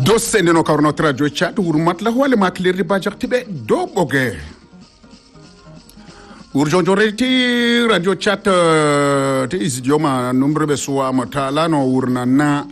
do seneno karno radio chat hurmat la wala makler di bajak tibe do boge urjonjoreti radio chat te isidioma numbre be suwa matala no urna na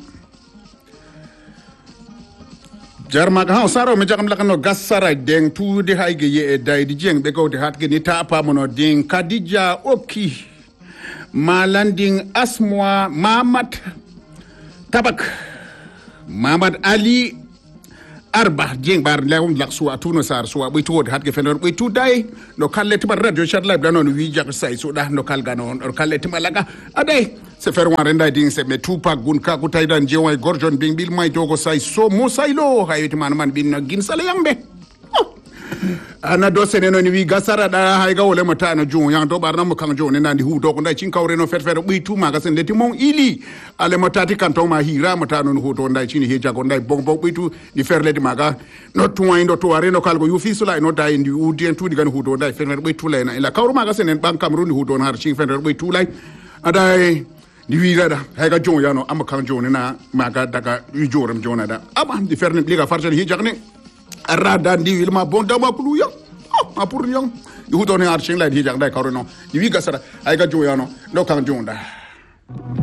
jarma ga saro me jagam lakano gassara deng tu de hayge ye dai di jeng be ko de hatge ni ta pa mono ding kadija oki malanding asmwa mamat tabak Mamad Ali Arba jeng bar lewum lak suwa tuno sar suwa buy tuwod hatge fenor buy tu day no kallet ma radio chat live danon wi jak say so da no kal ganon or kallet ma laga aday se fer wan renda ding se me tupak gun ka ku taydan jeway gorjon bing bil may dogo say so mo saylo hayti man bin no gin sala yambe ana do seneno ni wi gasara da hay ga wole mata na jun yang do barna mo kan jun nandi hu do ko nday cin kawre no fer buy tu ma ga sen leti mon ili ale mata ti kan to ma hira mata no hu to nday cin he jago nday bong buy tu di fer leti maga no tuwa ndo to are no kalgo yu fi sula no dai ndi udien tu digan hu do nday fer buy tu lena ila kawru ma ga sen ban Cameroon hu do har cin fer buy tu lay adai di wi da hay ga jun ya no am kan jun na maga daga yu joram jonada am di fer ni liga farjal he jagne arada ndi wilma bonda ma kulu yang ma pour yang yu do ne archin la di jang dai karono di wi gasara ay ga joyano do kan jonda